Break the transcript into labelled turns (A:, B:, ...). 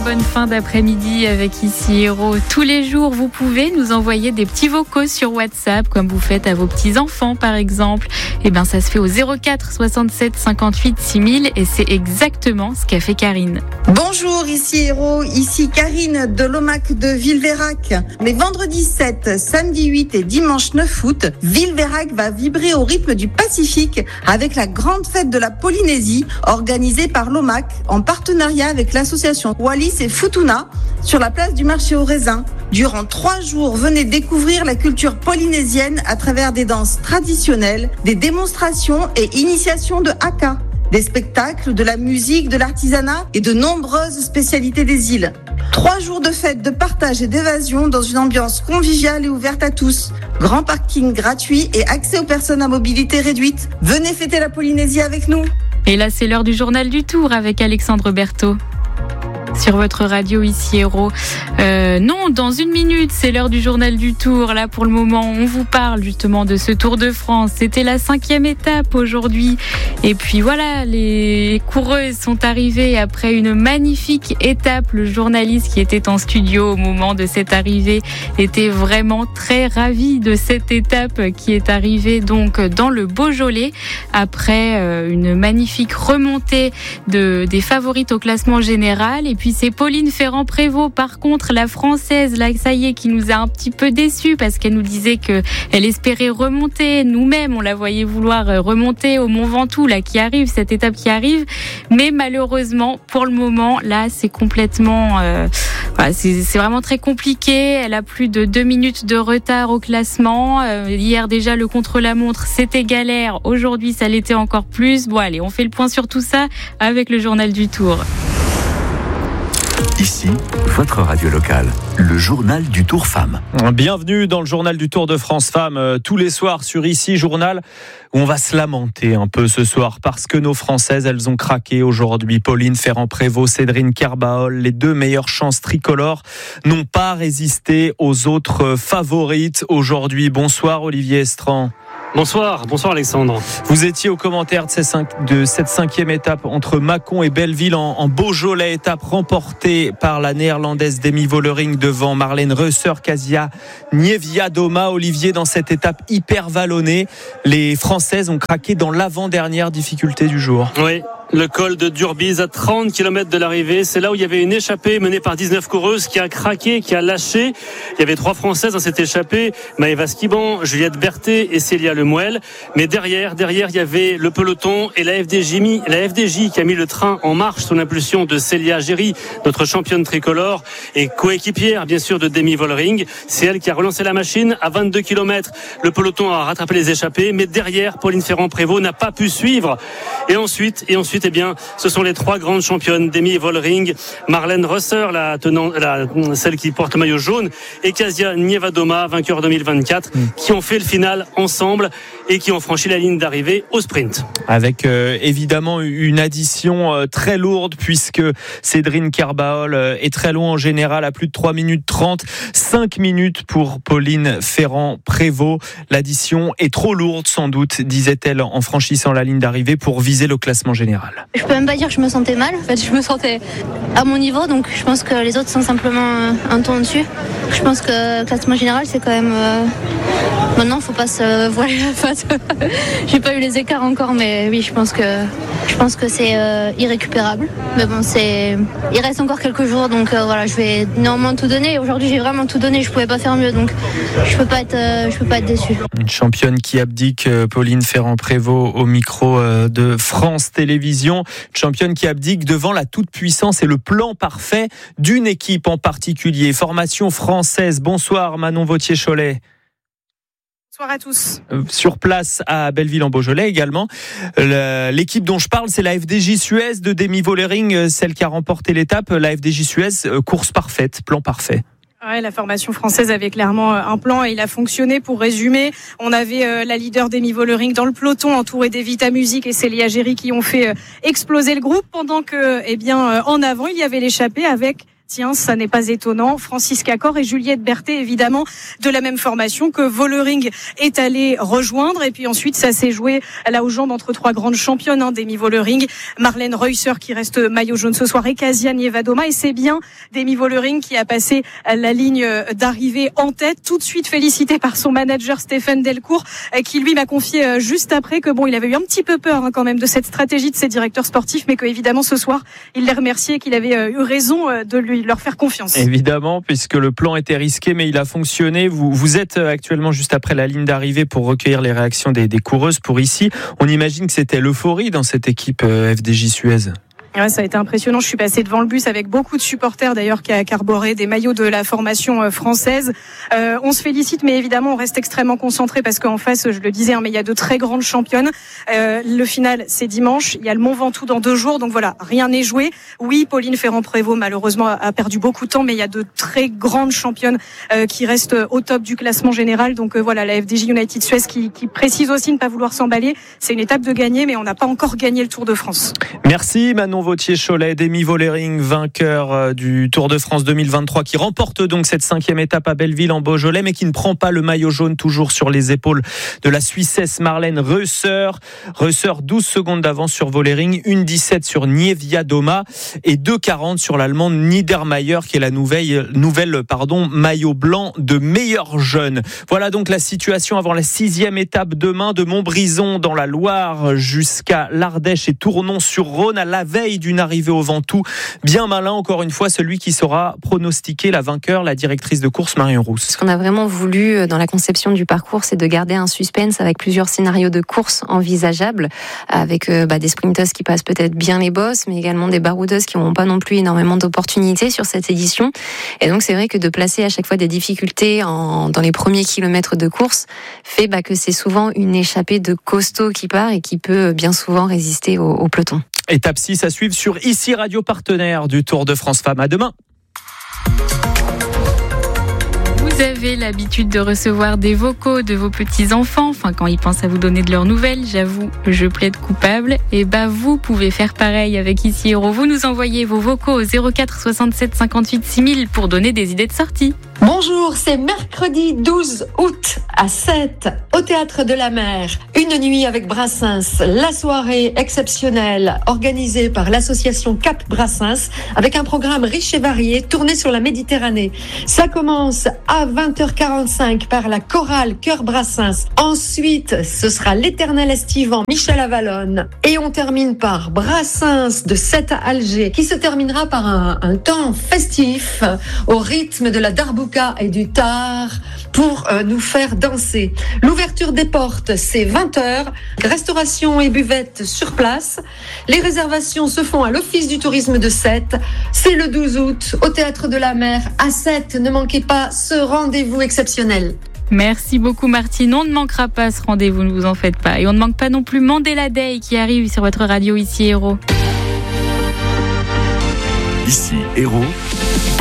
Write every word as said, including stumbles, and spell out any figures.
A: bonne fin d'après-midi avec Ici Héros. Tous les jours, vous pouvez nous envoyer des petits vocaux sur WhatsApp, comme vous faites à vos petits-enfants par exemple. Et bien ça se fait au zéro quatre soixante-sept cinquante-huit six mille et c'est exactement ce qu'a fait Karine.
B: Bonjour, Ici Héros, ici Karine de l'Omac de Villeveyrac. Les vendredis sept, samedi huit et dimanche neuf août, Villeveyrac va vibrer au rythme du Pacifique avec la grande fête de la Polynésie organisée par l'Omac en partenariat avec l'association Wallis et Futuna sur la place du marché aux raisins. Durant trois jours, venez découvrir la culture polynésienne à travers des danses traditionnelles, des démonstrations et initiations de haka, des spectacles, de la musique, de l'artisanat et de nombreuses spécialités des îles. Trois jours de fête, de partage et d'évasion dans une ambiance conviviale et ouverte à tous. Grand parking gratuit et accès aux personnes à mobilité réduite. Venez fêter la Polynésie avec nous.
A: Et là, c'est l'heure du journal du Tour avec Alexandre Berthaud. Sur votre radio Ici Héros. Euh, non, dans une minute, c'est l'heure du journal du Tour. Là, pour le moment, on vous parle justement de ce Tour de France. C'était la cinquième étape aujourd'hui. Et puis voilà, les coureuses sont arrivées après une magnifique étape. Le journaliste qui était en studio au moment de cette arrivée était vraiment très ravi de cette étape qui est arrivée donc dans le Beaujolais après euh, une magnifique remontée de, des favorites au classement général. Et puis c'est Pauline Ferrand-Prévot, par contre, la française, là, ça y est, qui nous a un petit peu déçus parce qu'elle nous disait qu'elle espérait remonter. Nous-mêmes, on la voyait vouloir remonter au Mont Ventoux, là, qui arrive, cette étape qui arrive. Mais malheureusement, pour le moment, là, c'est complètement, euh, voilà, c'est, c'est vraiment très compliqué. Elle a plus de deux minutes de retard au classement. Euh, hier, déjà, le contre-la-montre, c'était galère. Aujourd'hui, ça l'était encore plus. Bon, allez, on fait le point sur tout ça avec le journal du Tour.
C: Ici, votre radio locale, le journal du Tour Femmes.
D: Bienvenue dans le journal du Tour de France Femmes, euh, tous les soirs sur Ici Journal, où on va se lamenter un peu ce soir, parce que nos Françaises, elles ont craqué aujourd'hui. Pauline Ferrand-Prévot, Cédrine Kerbaol, les deux meilleures chances tricolores, n'ont pas résisté aux autres favorites aujourd'hui. Bonsoir Olivier Estran.
E: Bonsoir, bonsoir Alexandre.
D: Vous étiez aux commentaires de, ces cinq, de cette cinquième étape entre Mâcon et Belleville en, en Beaujolais, étape remportée par la néerlandaise Demi Vollering devant Marlène Reusser, Kasia Niewiadoma. Olivier, dans cette étape hyper vallonnée, les Françaises ont craqué dans l'avant-dernière difficulté du jour.
E: Oui. Le col de Durbise à trente kilomètres de l'arrivée. C'est là où il y avait une échappée menée par dix-neuf coureuses qui a craqué, qui a lâché. Il y avait trois Françaises dans cette échappée. Maëva Skiban, Juliette Berthet et Célia Lemuel. Mais derrière, derrière, il y avait le peloton et la F D J, la F D J qui a mis le train en marche sous l'impulsion de Célia Géry, notre championne tricolore et coéquipière, bien sûr, de Demi Vollering. C'est elle qui a relancé la machine à vingt-deux kilomètres. Le peloton a rattrapé les échappées, mais derrière, Pauline Ferrand-Prévot n'a pas pu suivre. Et ensuite, et ensuite, eh bien, ce sont les trois grandes championnes, Demi Vollering, Marlène Reusser, la tenant, la, celle qui porte le maillot jaune, et Kasia Niewiadoma, vainqueur deux mille vingt-quatre, mmh. qui ont fait le final ensemble et qui ont franchi la ligne d'arrivée au sprint.
D: Avec euh, évidemment une addition euh, très lourde, puisque Cédrine Kerbaol euh, est très loin en général, à plus de trois minutes trente, cinq minutes pour Pauline Ferrand-Prévot. L'addition est trop lourde sans doute, disait-elle en franchissant la ligne d'arrivée, pour viser le classement général.
F: Je peux même pas dire que je me sentais mal, en fait je me sentais à mon niveau, donc je pense que les autres sont simplement un ton au-dessus. Je pense que le classement général c'est quand même... Euh... Maintenant faut pas se voiler la face. J'ai pas eu les écarts encore, mais oui je pense que, je pense que c'est euh, irrécupérable. Mais bon, c'est... il reste encore quelques jours, donc euh, voilà, je vais néanmoins tout donner. Aujourd'hui j'ai vraiment tout donné, je pouvais pas faire mieux, donc je peux pas être, euh, je peux pas être déçu.
D: Une championne qui abdique, Pauline Ferrand-Prévot au micro de France Télévisions. Une championne qui abdique devant la toute-puissance et le plan parfait d'une équipe en particulier. Formation française. Bonsoir Manon Vautier-Cholet.
G: Bonsoir à tous.
D: Sur place à Belleville en Beaujolais également. L'équipe dont je parle, c'est la F D J Suez de Demi Vollering, celle qui a remporté l'étape. La F D J Suez, course parfaite, plan parfait.
G: Ouais, la formation française avait clairement un plan et il a fonctionné. Pour résumer, on avait euh, la leader Demi Vollering dans le peloton, entourée d'Evita Music et Célia Géry qui ont fait euh, exploser le groupe, pendant que, eh bien, euh, en avant, il y avait l'échappée avec Tiens, ça n'est pas étonnant. Francisca Cor et Juliette Berthet, évidemment, de la même formation que Vollering est allé rejoindre. Et puis ensuite, ça s'est joué là aux jambes entre trois grandes championnes hein, Demi Vollering. Marlène Reusser qui reste maillot jaune ce soir et Kasia Nievadoma. Et c'est bien Demi Vollering qui a passé la ligne d'arrivée en tête. Tout de suite félicité par son manager Stéphane Delcourt qui lui m'a confié juste après que bon, il avait eu un petit peu peur hein, quand même de cette stratégie de ses directeurs sportifs, mais que évidemment ce soir, il les remerciait et qu'il avait eu raison de lui leur faire confiance.
D: Évidemment, puisque le plan était risqué, mais il a fonctionné. Vous, vous êtes actuellement juste après la ligne d'arrivée pour recueillir les réactions des, des coureuses pour ici. On imagine que c'était l'euphorie dans cette équipe F D J Suez.
G: Ouais, ça a été impressionnant. Je suis passée devant le bus avec beaucoup de supporters d'ailleurs qui a carboré des maillots de la formation française. Euh, on se félicite, mais évidemment on reste extrêmement concentré parce qu'en face, je le disais, hein, mais il y a de très grandes championnes. Euh, le final, c'est dimanche. Il y a le Mont Ventoux dans deux jours, donc voilà, rien n'est joué. Oui, Pauline Ferrand-Prévot malheureusement a perdu beaucoup de temps, mais il y a de très grandes championnes euh, qui restent au top du classement général. Donc euh, voilà, la F D J United Suez qui, qui précise aussi ne pas vouloir s'emballer. C'est une étape de gagner, mais on n'a pas encore gagné le Tour de France.
D: Merci Manon Vautier-Cholet, Demi Vollering, vainqueur du Tour de France deux mille vingt-trois, qui remporte donc cette cinquième étape à Belleville en Beaujolais, mais qui ne prend pas le maillot jaune, toujours sur les épaules de la Suissesse Marlène Reusser. Reusser, douze secondes d'avance sur Vollering, une dix-sept sur Niewiadoma et deux quarante sur l'Allemande Niedermayer, qui est la nouvelle, nouvelle pardon, maillot blanc de meilleur jeune. Voilà donc la situation avant la sixième étape demain, de Montbrison dans la Loire jusqu'à l'Ardèche et Tournon-sur-Rhône, à la veille d'une arrivée au Ventoux. Bien malin, encore une fois, celui qui saura pronostiquer la vainqueur, la directrice de course Marion Rousse.
H: Ce qu'on a vraiment voulu dans la conception du parcours, c'est de garder un suspense avec plusieurs scénarios de course envisageables, avec euh, bah, des sprinteuses qui passent peut-être bien les bosses, mais également des baroudeuses qui n'ont pas non plus énormément d'opportunités sur cette édition. Et donc c'est vrai que de placer à chaque fois des difficultés en, dans les premiers kilomètres de course fait bah, que c'est souvent une échappée de costaud qui part et qui peut bien souvent résister au, au peloton.
D: Étape six à suivre sur ici Radio, partenaire du Tour de France Femmes. À demain.
A: Vous avez l'habitude de recevoir des vocaux de vos petits-enfants, enfin quand ils pensent à vous donner de leurs nouvelles, j'avoue, je plaide coupable. Et bah vous pouvez faire pareil avec Ici Héros. Vous nous envoyez vos vocaux au zéro quatre soixante-sept cinquante-huit six mille pour donner des idées de sortie.
I: Bonjour, c'est mercredi douze août à Sète, au Théâtre de la Mer. Une nuit avec Brassens, la soirée exceptionnelle organisée par l'association Cap Brassens avec un programme riche et varié tourné sur la Méditerranée. Ça commence à vingt heures quarante-cinq par la chorale Chœur Brassens. Ensuite, ce sera l'Éternel Estivant, Michel Avalon. Et on termine par Brassens de Sète à Alger, qui se terminera par un, un temps festif au rythme de la darbouka et du tar pour euh, nous faire danser. L'ouverture des portes, c'est vingt heures. Restauration et buvette sur place. Les réservations se font à l'Office du tourisme de Sète. C'est le douze août au Théâtre de la Mer à Sète. Ne manquez pas ce rendez-vous exceptionnel.
A: Merci beaucoup Martine, on ne manquera pas ce rendez-vous, ne vous en faites pas. Et on ne manque pas non plus Mandela Day qui arrive sur votre radio Ici Héros.
C: Ici Héros.